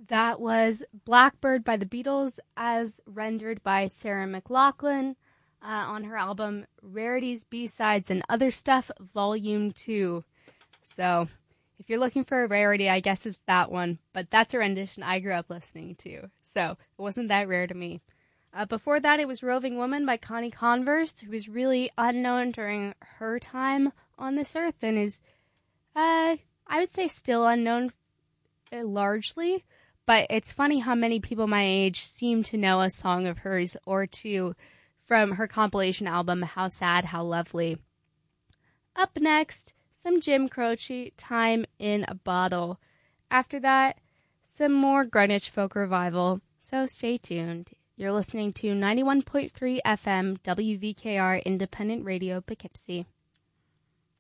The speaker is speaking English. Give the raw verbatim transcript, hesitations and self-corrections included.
That was Blackbird by the Beatles as rendered by Sarah McLachlan uh, on her album Rarities, B-Sides, and Other Stuff, Volume two. So if you're looking for a rarity, I guess it's that one. But that's a rendition I grew up listening to. So it wasn't that rare to me. Uh, before that, it was Roving Woman by Connie Converse, who was really unknown during her time on this earth and is, uh, I would say, still unknown uh, largely. But it's funny how many people my age seem to know a song of hers or two from her compilation album, How Sad, How Lovely. Up next, some Jim Croce, Time in a Bottle. After that, some more Greenwich folk revival, so stay tuned. You're listening to ninety-one point three F M W V K R Independent Radio Poughkeepsie.